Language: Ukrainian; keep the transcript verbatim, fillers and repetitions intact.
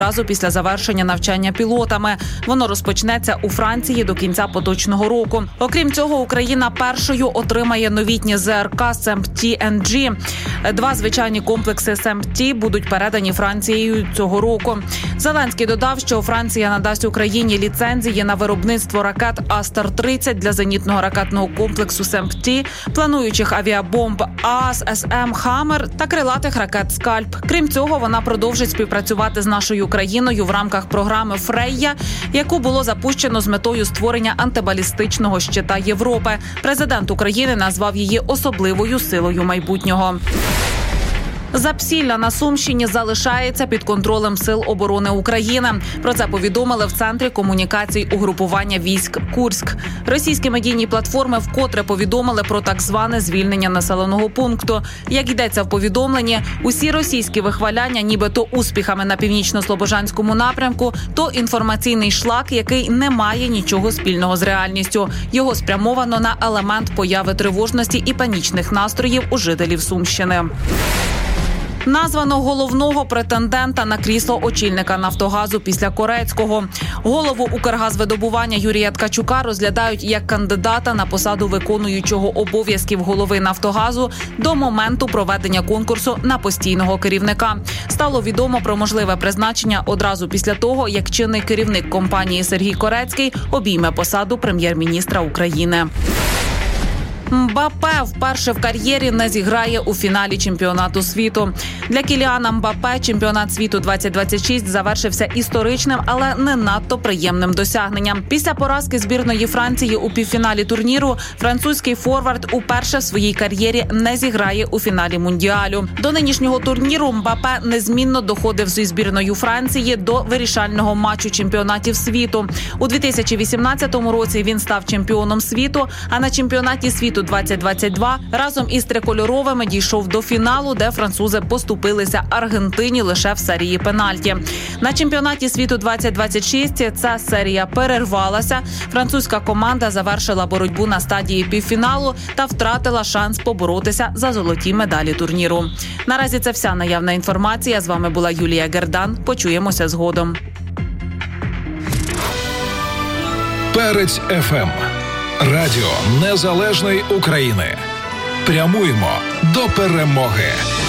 разу після завершення навчання пілотами. Воно розпочнеться у Франції до кінця поточного року. Окрім цього, Україна першою отримає новітні ЗРК «Семпті ен джі». Два звичайні комплекси «Семпті» будуть передані Францією цього року. Зеленський додав, що Франція надасть Україні ліцензії на виробництво ракет Астер тридцять для зенітного ракетного комплексу «Семпті», плануючих авіабомб ААС, ес-ем, «Хаммер» та крилатих ракет «Скальп». Крім цього, вона продовжить співпрацювати з нашою країною в рамках програми «Фрейя», яку було запущено з метою створення антибалістичного щита Європи. Президент України назвав її особливою силою майбутнього. Запсілля на Сумщині залишається під контролем Сил оборони України. Про це повідомили в Центрі комунікацій угрупування військ «Курськ». Російські медійні платформи вкотре повідомили про так зване звільнення населеного пункту. Як йдеться в повідомленні, усі російські вихваляння нібито успіхами на північно-слобожанському напрямку – то інформаційний шлак, який не має нічого спільного з реальністю. Його спрямовано на елемент появи тривожності і панічних настроїв у жителів Сумщини. Названо головного претендента на крісло очільника «Нафтогазу» після Корецького. Голову Укргазвидобування Юрія Ткачука розглядають як кандидата на посаду виконуючого обов'язків голови «Нафтогазу» до моменту проведення конкурсу на постійного керівника. Стало відомо про можливе призначення одразу після того, як чинний керівник компанії Сергій Корецький обійме посаду прем'єр-міністра України. Мбаппе вперше в кар'єрі не зіграє у фіналі чемпіонату світу. Для Кіліана Мбаппе чемпіонат світу двадцять двадцять шість завершився історичним, але не надто приємним досягненням. Після поразки збірної Франції у півфіналі турніру французький форвард уперше в своїй кар'єрі не зіграє у фіналі Мундіалю. До нинішнього турніру Мбаппе незмінно доходив зі збірною Франції до вирішального матчу чемпіонатів світу. У дві тисячі вісімнадцятому році він став чемпіоном світу, а на чемпіонаті світу двадцять двадцять два разом із трикольоровими дійшов до фіналу, де французи поступилися Аргентині лише в серії пенальті. На чемпіонаті світу двадцять двадцять шість ця серія перервалася. Французька команда завершила боротьбу на стадії півфіналу та втратила шанс поборотися за золоті медалі турніру. Наразі це вся наявна інформація. З вами була Юлія Гердан. Почуємося згодом. Перець еф ем. Радіо Незалежної України. Прямуємо до перемоги.